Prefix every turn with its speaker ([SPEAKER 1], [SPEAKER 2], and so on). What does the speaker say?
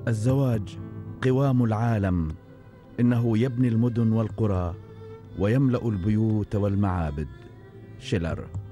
[SPEAKER 1] الزواج قوام العالم، إنه يبني المدن والقرى ويملأ البيوت والمعابد. شيلر.